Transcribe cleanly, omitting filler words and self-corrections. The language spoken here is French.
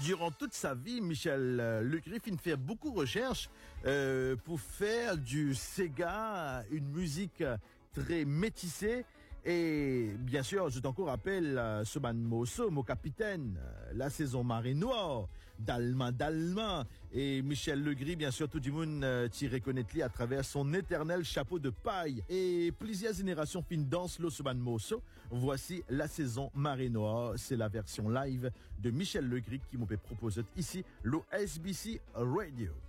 Durant toute sa vie, Michel Legris fait beaucoup de recherches pour faire du Sega une musique très métissée. Et bien sûr, je t'encore rappelle ce mosso, mon capitaine, la saison Marée Noire, d'Allemand. Et Michel Legris, bien sûr, tout le monde t'y reconnaît à travers son éternel chapeau de paille. Et plusieurs générations fin dansent le ce mosso. Voici la saison Marée Noire. C'est la version live de Michel Legris qui m'a proposé ici, le SBC Radio.